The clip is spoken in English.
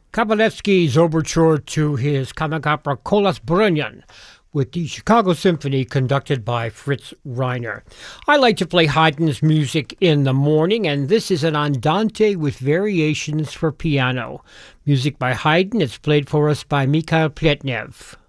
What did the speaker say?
Kabalevsky's overture to his comic opera Kolos Brunyan with the Chicago Symphony conducted by Fritz Reiner. I like to play Haydn's music in the morning, and this is an andante with variations for piano. Music by Haydn. It's played for us by Mikhail Pletnev.